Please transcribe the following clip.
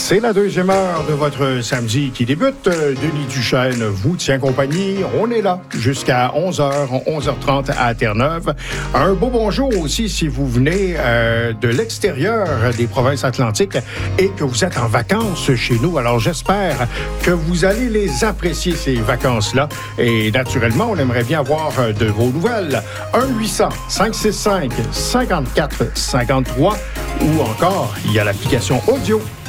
C'est la deuxième heure de votre samedi qui débute. Denis Duchesne vous tient compagnie. On est là jusqu'à 11h, 11h30 à Terre-Neuve. Un beau bonjour aussi si vous venez de l'extérieur des provinces atlantiques et que vous êtes en vacances chez nous. Alors, j'espère que vous allez les apprécier, ces vacances-là. Et naturellement, on aimerait bien avoir de vos nouvelles. 1-800-565-5453 ou encore, il y a l'application audio